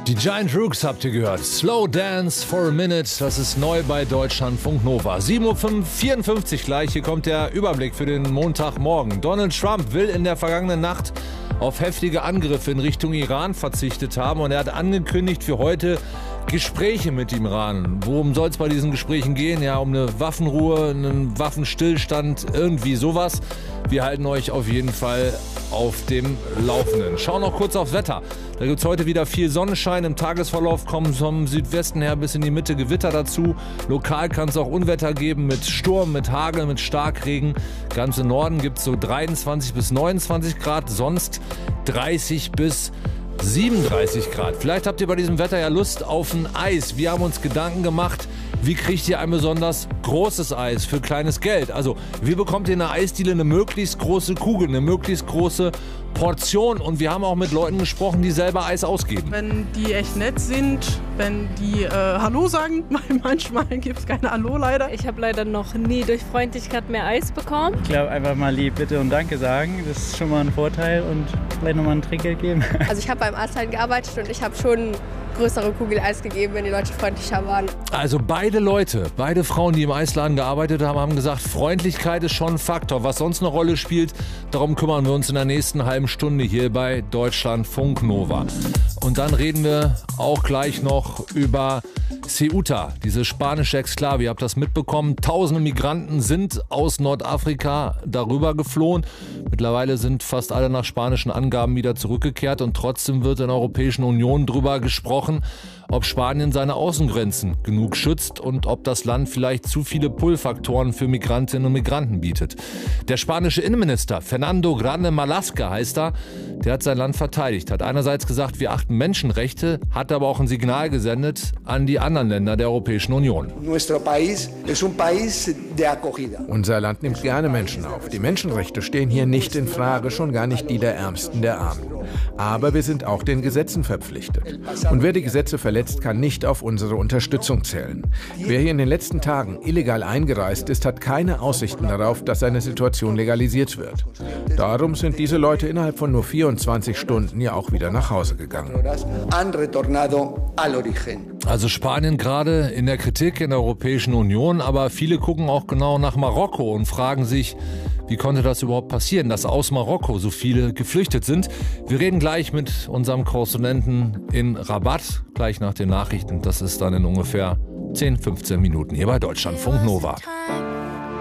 Die Giant Rooks habt ihr gehört. Slow Dance for a Minute, das ist neu bei Deutschlandfunk Nova. 7:54 Uhr gleich, hier kommt der Überblick für den Montagmorgen. Donald Trump will in der vergangenen Nacht auf heftige Angriffe in Richtung Iran verzichtet haben und er hat angekündigt für heute Gespräche mit dem Iran. Worum soll es bei diesen Gesprächen gehen? Ja, um eine Waffenruhe, einen Waffenstillstand, irgendwie sowas. Wir halten euch auf jeden Fall auf dem Laufenden. Schauen noch kurz aufs Wetter. Da gibt es heute wieder viel Sonnenschein. Im Tagesverlauf kommen vom Südwesten her bis in die Mitte Gewitter dazu. Lokal kann es auch Unwetter geben mit Sturm, mit Hagel, mit Starkregen. Ganz im Norden gibt es so 23 bis 29 Grad, sonst 30 bis 37 Grad. Vielleicht habt ihr bei diesem Wetter ja Lust auf ein Eis. Wir haben uns Gedanken gemacht, wie kriegt ihr ein besonders großes Eis für kleines Geld? Also, wie bekommt ihr in der Eisdiele eine möglichst große Kugel, eine möglichst große Portion? Und wir haben auch mit Leuten gesprochen, die selber Eis ausgeben. Wenn die echt nett sind, wenn die Hallo sagen, weil manchmal gibt es keine Hallo leider. Ich habe leider noch nie durch Freundlichkeit mehr Eis bekommen. Ich glaube, einfach mal lieb Bitte und Danke sagen, das ist schon mal ein Vorteil und vielleicht nochmal ein Trinkgeld geben. Also ich habe beim Eisland gearbeitet und ich habe schon größere Kugel Eis gegeben, wenn die Leute freundlicher waren. Also beide Frauen, die im Eisladen gearbeitet haben, haben gesagt, Freundlichkeit ist schon ein Faktor. Was sonst eine Rolle spielt, darum kümmern wir uns in der nächsten halben Stunde hier bei Deutschlandfunk Nova. Und dann reden wir auch gleich noch über Ceuta, diese spanische Exklave. Ihr habt das mitbekommen. Tausende Migranten sind aus Nordafrika darüber geflohen. Mittlerweile sind fast alle nach spanischen Angaben wieder zurückgekehrt. Und trotzdem wird in der Europäischen Union darüber gesprochen, ob Spanien seine Außengrenzen genug schützt und ob das Land vielleicht zu viele Pull-Faktoren für Migrantinnen und Migranten bietet. Der spanische Innenminister Fernando Grande Marlaska heißt er, der hat sein Land verteidigt, hat einerseits gesagt, wir achten Menschenrechte, hat aber auch ein Signal gesendet an die anderen Länder der Europäischen Union. Unser Land nimmt gerne Menschen auf. Die Menschenrechte stehen hier nicht in Frage, schon gar nicht die der Ärmsten der Armen. Aber wir sind auch den Gesetzen verpflichtet. Und wer die Gesetze verletzt, kann nicht auf unsere Unterstützung zählen. Wer hier in den letzten Tagen illegal eingereist ist, hat keine Aussichten darauf, dass seine Situation legalisiert wird. Darum sind diese Leute innerhalb von nur 24 Stunden ja auch wieder nach Hause gegangen. Also Spanien gerade in der Kritik in der Europäischen Union, aber viele gucken auch genau nach Marokko und fragen sich, wie konnte das überhaupt passieren, dass aus Marokko so viele geflüchtet sind? Wir reden gleich mit unserem Korrespondenten in Rabat, gleich nach den Nachrichten. Das ist dann in ungefähr 10, 15 Minuten hier bei Deutschlandfunk Nova.